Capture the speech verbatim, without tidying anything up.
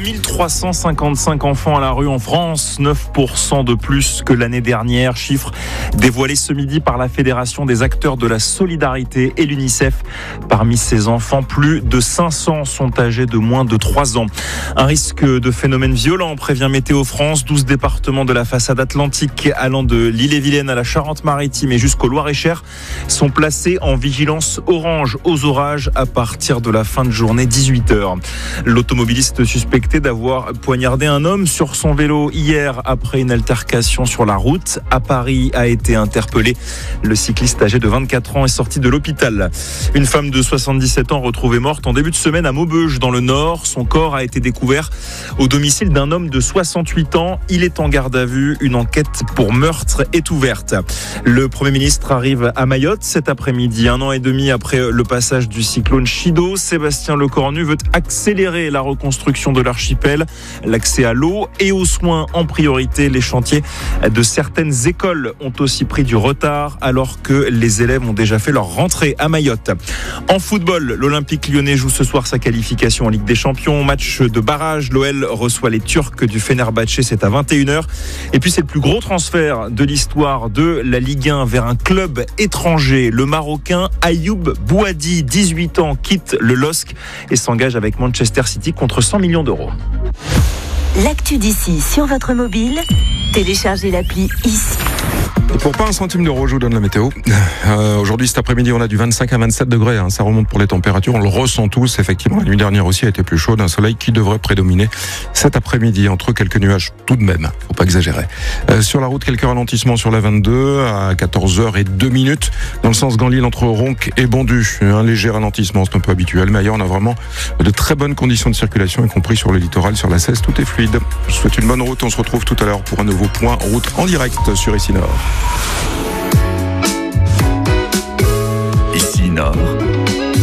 mille trois cent cinquante-cinq enfants à la rue en France, neuf pour cent de plus que l'année dernière. Chiffre dévoilé ce midi par la Fédération des acteurs de la solidarité et l'UNICEF. Parmi ces enfants, plus de cinq cents sont âgés de moins de trois ans. Un risque de phénomènes violents, prévient Météo France. douze départements de la façade atlantique allant de l'Ille-et-Vilaine à la Charente-Maritime et jusqu'au Loir-et-Cher sont placés en vigilance orange aux orages à partir de la fin de journée dix-huit heures. L'automobiliste suspecté d'avoir poignardé un homme sur son vélo hier après une altercation sur la route à Paris a été interpellé. Le cycliste âgé de vingt-quatre ans est sorti de l'hôpital. Une femme de soixante-dix-sept ans retrouvée morte en début de semaine à Maubeuge dans le Nord. Son corps a été découvert au domicile d'un homme de soixante-huit ans. Il est en garde à vue. Une enquête pour meurtre est ouverte. Le Premier ministre arrive à Mayotte cet après-midi. Un an et demi après le passage du cyclone Chido, Sébastien Lecornu veut accélérer la reconstruction de l'archipel. L'accès à l'eau et aux soins en priorité. Les chantiers de certaines écoles ont aussi pris du retard alors que les élèves ont déjà fait leur rentrée à Mayotte. En football, l'Olympique lyonnais joue ce soir sa qualification en Ligue des Champions. Match de barrage, l'O L reçoit les Turcs du Fenerbahçe, c'est à vingt et une heures. Et puis c'est le plus gros transfert de l'histoire de la Ligue un vers un club étranger. Le Marocain Ayoub Bouhaddi, dix-huit ans, quitte le L O S C et s'engage avec Manchester City contre cent millions d'euros. L'actu d'ici sur votre mobile, téléchargez l'appli ici. Et pour pas un centime d'euro, je vous donne la météo. Euh, aujourd'hui, cet après-midi, on a du vingt-cinq à vingt-sept degrés. Hein. Ça remonte pour les températures. On le ressent tous. Effectivement, la nuit dernière aussi a été plus chaude. Un soleil qui devrait prédominer cet après-midi entre quelques nuages tout de même. Faut pas exagérer. Euh, sur la route, quelques ralentissements sur la vingt-deux à quatorze heures et deux minutes. Dans le sens Ganlil entre Ronc et Bondu. Un léger ralentissement, c'est un peu habituel. Mais ailleurs, on a vraiment de très bonnes conditions de circulation, y compris sur le littoral, sur la seize. Tout est fluide. Je vous souhaite une bonne route. On se retrouve tout à l'heure pour un nouveau point route en direct sur Ici Nord.